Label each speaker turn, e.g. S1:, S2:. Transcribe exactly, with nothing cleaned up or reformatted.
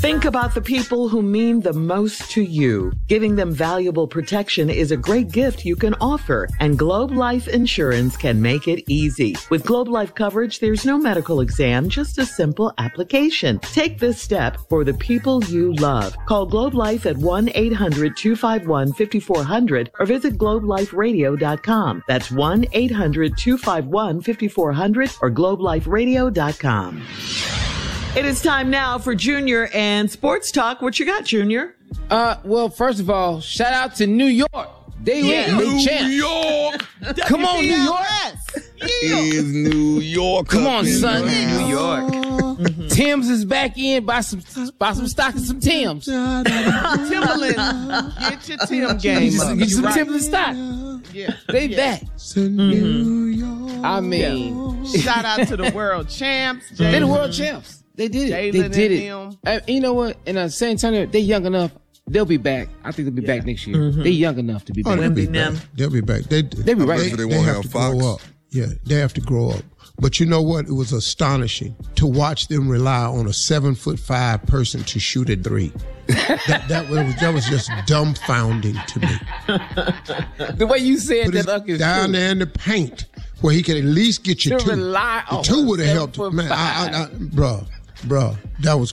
S1: Think about the people who mean the most to you. Giving them valuable protection is a great gift you can offer, and Globe Life Insurance can make it easy. With Globe Life coverage, there's no medical exam, just a simple application. Take this step for the people you love. Call Globe Life at one eight hundred two five one five four zero zero or visit globe life radio dot com. That's one eight hundred two five one five four zero zero or globe life radio dot com. It is time now for Junior and Sports Talk. What you got, Junior?
S2: Uh, well, first of all, shout out to New York. They
S3: yeah.
S2: win.
S3: New
S2: champs.
S3: York.
S2: Come on, New York.
S3: Is New York.
S2: Come on, son.
S1: New York.
S2: Mm-hmm. Tim's is back in. Buy some, buy some stock and some Tim's.
S4: Timberland. Get your Tim game
S2: Get,
S4: up.
S2: get some
S4: right.
S2: Timberland stock.
S4: Yeah.
S2: They
S4: yeah.
S2: back.
S4: Mm-hmm.
S2: I mean,
S4: yeah. Shout out to the world champs. Jay
S2: They the world champs. They did it.
S4: Jaylen
S2: they did it.
S4: Them.
S2: Uh, you know what? In uh, San Antonio, they're young enough. They'll be back. I think they'll be
S4: yeah.
S2: back next year.
S1: Mm-hmm.
S2: They're young enough to be
S5: Oh,
S2: back.
S5: they'll be back. They'll be back. They,
S2: They'll be right.
S5: They,
S3: They
S5: they
S3: won't
S5: have
S3: have
S5: to
S3: Fox.
S5: grow up. Yeah, they have to grow up. But you know what? It was astonishing to watch them rely on a seven foot five person to shoot a three. that, that was that was just dumbfounding to me.
S2: The way you said
S5: But
S2: that,
S5: it's down
S2: true.
S5: there in the paint where he could at least get you
S2: To
S5: two.
S2: rely
S5: the
S2: on
S5: two would have
S2: seven
S5: helped.
S2: foot
S5: Man, I, I, I,
S2: five.
S5: bruh, bruh, that was